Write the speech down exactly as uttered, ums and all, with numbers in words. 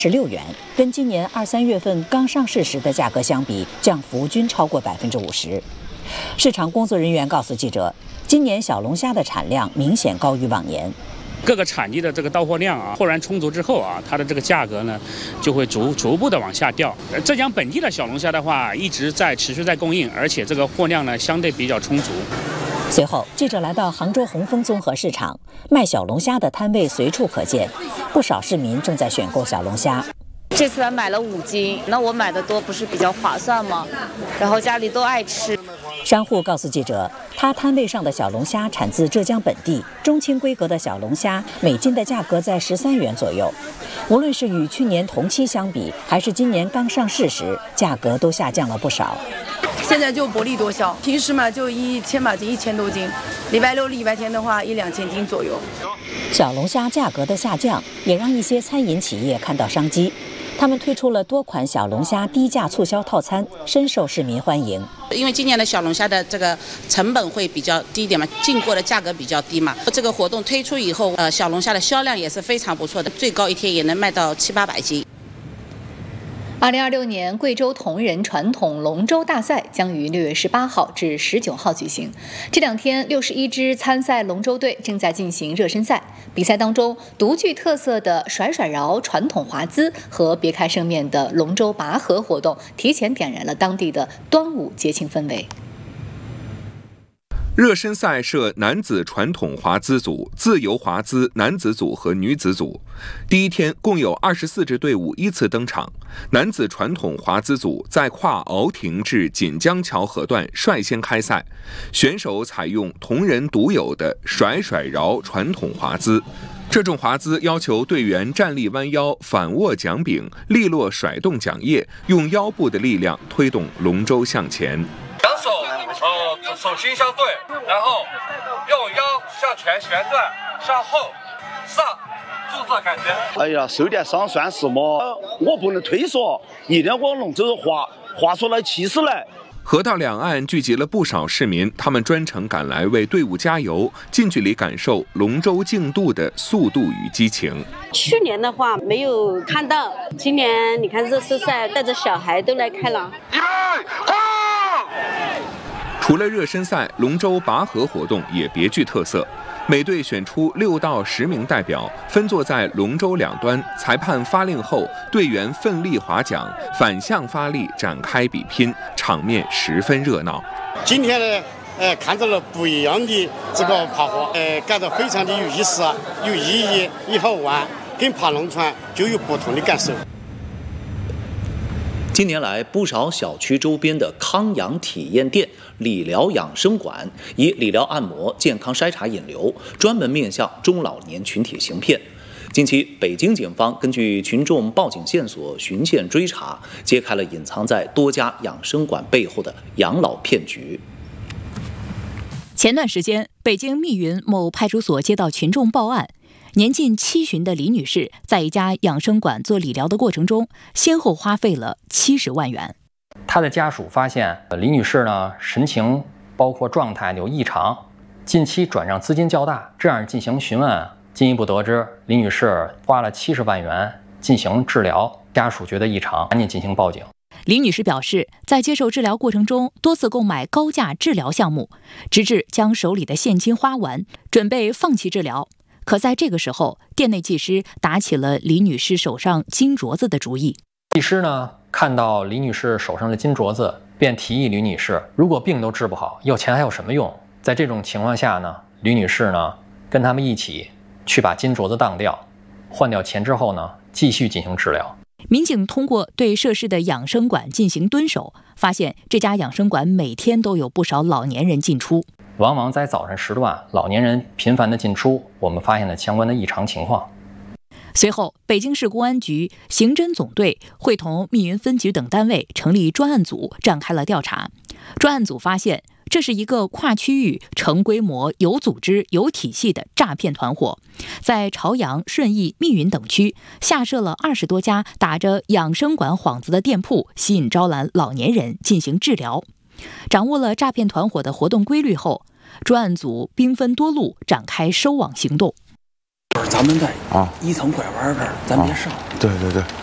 十六元，跟今年二三月份刚上市时的价格相比，降幅均超过百分之五十。市场工作人员告诉记者，今年小龙虾的产量明显高于往年。 各个产地的这个到货量啊，货源充足之后啊，它的这个价格呢，就会逐逐步的往下掉。浙江本地的小龙虾的话，一直在持续在供应，而且这个货量呢，相对比较充足。 随后，记者来到杭州红枫综合市场，卖小龙虾的摊位随处可见，不少市民正在选购小龙虾。 这次还买了五斤，那我买的多不是比较划算吗？然后家里都爱吃。 商户告诉记者，他摊位上的小龙虾产自浙江本地，中轻规格的小龙虾每斤的价格在十三元左右。无论是与去年同期相比，还是今年刚上市时，价格都下降了不少。 现在就薄利多销，平时嘛就一千把斤，一千多斤，礼拜六、礼拜天的话一两千斤左右。 小龙虾价格的下降，也让一些餐饮企业看到商机。他们推出了多款小龙虾低价促销套餐，深受市民欢迎。 因为今年的小龙虾的这个成本会比较低一点嘛，进货的价格比较低嘛。这个活动推出以后，呃，小龙虾的销量也是非常不错的，最高一天也能卖到七八百斤。 二零二六年贵州铜仁传统龙舟大赛将于六月十八号至十九号举行。这两天，六十一支参赛龙舟队正在进行热身赛。比赛当中，独具特色的甩甩饶传统华姿和别开生面的龙舟拔河活动，提前点燃了当地的端午节庆氛围。 热身赛设男子传统华姿组、自由华姿男子组和女子组。第一天共有二十四支队伍依次登场。男子传统华姿组在跨鳌亭至锦江桥河段率先开赛，选手采用铜仁独有的甩甩饶传统华姿。这种华姿要求队员站立弯腰、反握桨柄、利落甩动桨叶，用腰部的力量推动龙舟向前。 两手呃手心相对，然后用腰向前旋转，向后上，就是这感觉。 哎呀，受点伤算什么？我不能退缩，一定往龙舟划划出来气势来。 河道两岸聚集了不少市民，他们专程赶来为队伍加油，近距离感受龙舟竞渡的速度与激情。 去年的话没有看到，今年你看热身赛带着小孩都来看了。 预备，好！ 除了热身赛，龙舟拔河活动也别具特色。每队选出六到十名代表，分坐在龙舟两端。裁判发令后，队员奋力划桨，反向发力展开比拼，场面十分热闹。 今天呢，呃，看到了不一样的这个爬河，呃，感到非常的有意思、有意义、也好玩，跟爬龙船就有不同的感受。 近年来，不少小区周边的康养体验店、理疗养生馆以理疗按摩、健康筛查引流，专门面向中老年群体行骗。近期，北京警方根据群众报警线索循线追查，揭开了隐藏在多家养生馆背后的养老骗局。 前段时间，北京密云某派出所接到群众报案，年近七旬的李女士在一家养生馆做理疗的过程中，先后花费了七十万元。 她的家属发现李女士呢神情包括状态有异常，近期转账资金较大，这样进行询问，进一步得知李女士花了七十万元进行治疗，家属觉得异常，赶紧进行报警。 李女士表示，在接受治疗过程中多次购买高价治疗项目，直至将手里的现金花完，准备放弃治疗。可在这个时候，店内技师打起了李女士手上金镯子的主意。 技师呢看到李女士手上的金镯子，便提议李女士，如果病都治不好，有钱还有什么用？在这种情况下呢，李女士呢跟他们一起去把金镯子当掉，换掉钱之后呢，继续进行治疗。 民警通过对涉事的养生馆进行蹲守，发现这家养生馆每天都有不少老年人进出。 往往在早晨时段，老年人频繁的进出，我们发现了相关的异常情况。 随后，北京市公安局刑侦总队会同密云分局等单位成立专案组，展开了调查。专案组发现，这是一个跨区域、成规模、有组织、有体系的诈骗团伙，在朝阳、顺义、密云等区下设了二十多家打着养生馆幌子的店铺，吸引招揽老年人进行治疗。掌握了诈骗团伙的活动规律后，专案组兵分多路展开收网行动。 咱们在啊一层拐弯这儿，咱别上。 对对对。